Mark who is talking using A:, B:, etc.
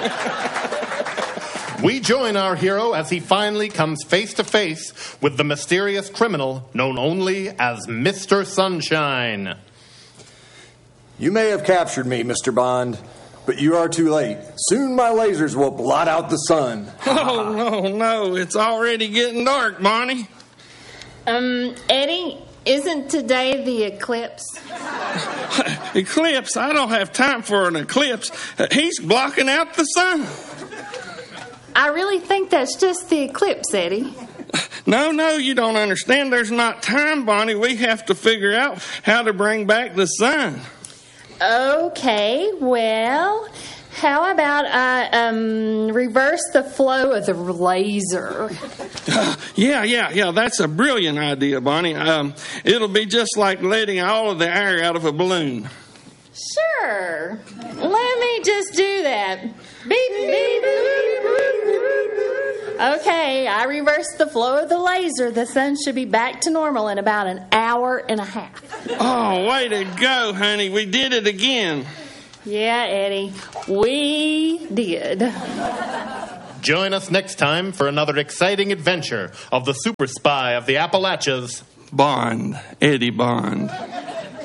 A: We join our hero as he finally comes face to face with the mysterious criminal known only as Mr. Sunshine.
B: You may have captured me, Mr. Bond, but you are too late. Soon my lasers will blot out the sun.
C: Oh, no, it's already getting dark, Bonnie.
D: Eddie, isn't today the eclipse?
C: Eclipse? I don't have time for an eclipse. He's blocking out the sun.
D: I really think that's just the eclipse, Eddie.
C: No, you don't understand. There's not time, Bonnie. We have to figure out how to bring back the sun.
D: Okay, well, how about I reverse the flow of the laser?
C: Yeah, that's a brilliant idea, Bonnie. It'll be just like letting all of the air out of a balloon.
D: Sure. Let me just do that. Beep, beep, beep. Okay, I reversed the flow of the laser. The sun should be back to normal in about an hour and a half.
C: Oh, way to go, honey. We did it again.
D: Yeah, Eddie, we did.
A: Join us next time for another exciting adventure of the super spy of the Appalachians,
C: Bond, Eddie Bond.